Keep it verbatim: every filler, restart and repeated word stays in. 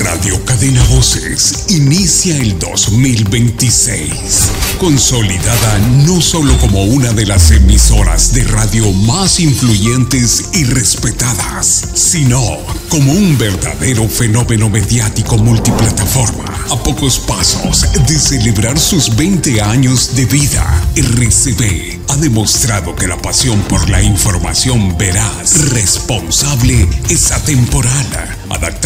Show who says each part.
Speaker 1: Radio Cadena Voces inicia el dos mil veintiséis, consolidada no solo como una de las emisoras de radio más influyentes y respetadas, sino como un verdadero fenómeno mediático multiplataforma. A pocos pasos de celebrar sus veinte años de vida, R C V ha demostrado que la pasión por la información veraz, responsable, es atemporal, adaptada